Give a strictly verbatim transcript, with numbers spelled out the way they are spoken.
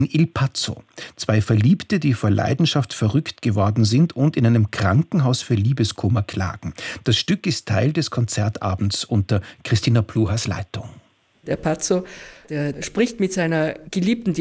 Il Pazzo. Zwei Verliebte, die vor Leidenschaft verrückt geworden sind und in einem Krankenhaus für Liebeskummer klagen. Das Stück ist Teil des Konzertabends unter Christina Pluhars Leitung. Der Pazzo, der spricht mit seiner Geliebten, die